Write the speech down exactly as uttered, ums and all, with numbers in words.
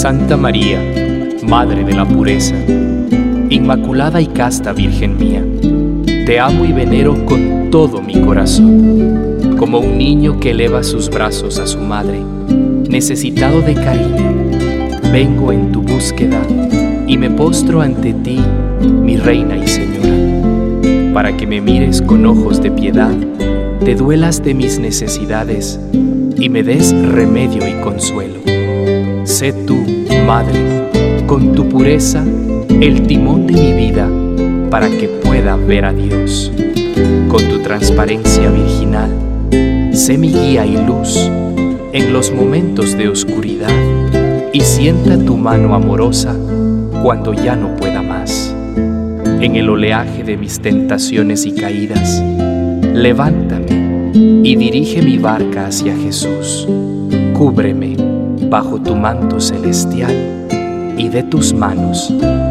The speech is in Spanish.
Santa María, Madre de la Pureza, Inmaculada y Casta Virgen mía, te amo y venero con todo mi corazón, como un niño que eleva sus brazos a su madre, necesitado de cariño. Vengo en tu búsqueda y me postro ante ti, mi Reina y Señora, para que me mires con ojos de piedad, te duelas de mis necesidades y me des remedio y consuelo. Sé tú, Madre, con tu pureza, el timón de mi vida, para que pueda ver a Dios. Con tu transparencia virginal, sé mi guía y luz en los momentos de oscuridad, y sienta tu mano amorosa cuando ya no pueda más. En el oleaje de mis tentaciones y caídas, levántame y dirige mi barca hacia Jesús. Cúbreme bajo tu manto celestial y de tus manos